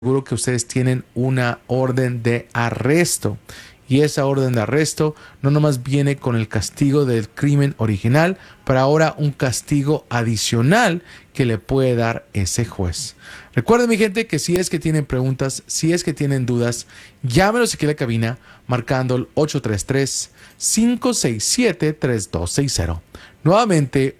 seguro que ustedes tienen una orden de arresto. Y esa orden de arresto no nomás viene con el castigo del crimen original, pero ahora un castigo adicional que le puede dar ese juez. Recuerden, mi gente, que si es que tienen preguntas, si es que tienen dudas, llámenos aquí a la cabina marcando el 833-567-3260. Nuevamente,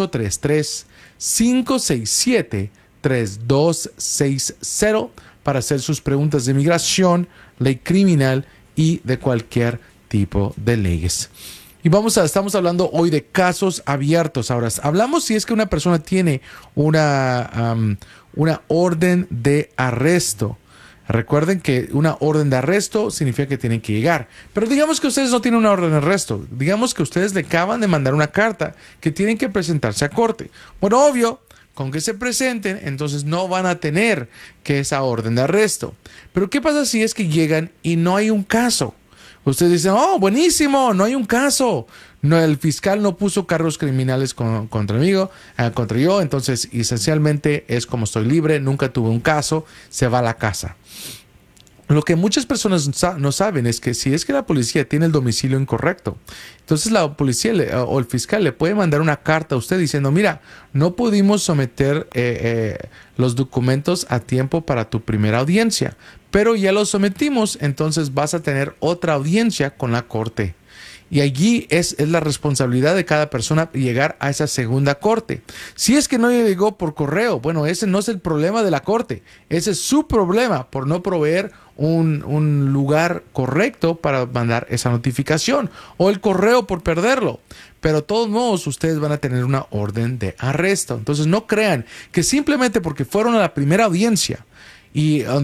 833-567-3260 para hacer sus preguntas de migración, ley criminal y de cualquier tipo de leyes. Y estamos hablando hoy de casos abiertos. Ahora, hablamos si es que una persona tiene una orden de arresto. Recuerden que una orden de arresto significa que tienen que llegar. Pero digamos que ustedes no tienen una orden de arresto. Digamos que ustedes le acaban de mandar una carta que tienen que presentarse a corte. Bueno, obvio, con que se presenten, entonces no van a tener que esa orden de arresto. Pero ¿qué pasa si es que llegan y no hay un caso? Ustedes dicen, oh, buenísimo, no hay un caso. No, el fiscal no puso cargos criminales contra yo, entonces esencialmente es como estoy libre, nunca tuve un caso, se va a la casa. Lo que muchas personas no saben es que si es que la policía tiene el domicilio incorrecto, entonces la policía o el fiscal le puede mandar una carta a usted diciendo, mira, no pudimos someter los documentos a tiempo para tu primera audiencia, pero ya los sometimos, entonces vas a tener otra audiencia con la corte. Y allí es la responsabilidad de cada persona llegar a esa segunda corte. Si es que no llegó por correo, bueno, ese no es el problema de la corte. Ese es su problema por no proveer un lugar correcto para mandar esa notificación. O el correo por perderlo. Pero de todos modos, ustedes van a tener una orden de arresto. Entonces no crean que simplemente porque fueron a la primera audiencia y